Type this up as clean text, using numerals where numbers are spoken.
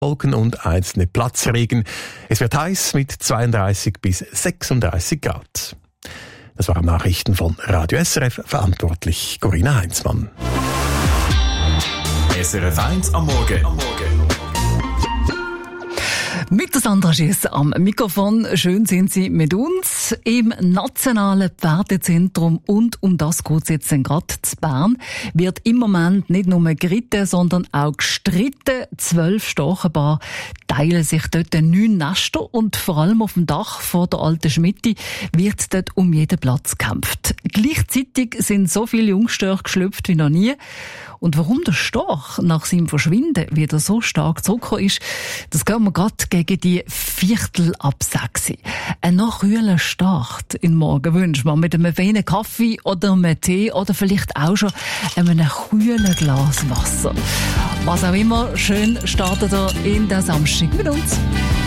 Wolken und einzelne Platzregen. Es wird heiß mit 32 bis 36 Grad. Das waren Nachrichten von Radio SRF, verantwortlich Corinna Heinzmann. SRF 1 am Morgen. Mit der Sandra Schiess am Mikrofon. Schön sind Sie mit uns im Nationalen Pferdezentrum, und um das geht es jetzt gerade zu Bern. Wird im Moment nicht nur geritten, sondern auch gestritten. 12 Stachenpaare teilen sich dort 9 Nester und vor allem auf dem Dach vor der alten Schmitte wird dort um jeden Platz gekämpft. Gleichzeitig sind so viele Jungstörche geschlüpft wie noch nie. Und warum der Storch nach seinem Verschwinden wieder so stark zurückgekommen ist, das gehen wir gerade gegen die 5:45. Ein noch kühler Start in den Morgen wünschen wir mit einem feinen Kaffee oder einem Tee oder vielleicht auch schon einem kühlen Glas Wasser. Was auch immer, schön startet ihr in der Samstag mit uns.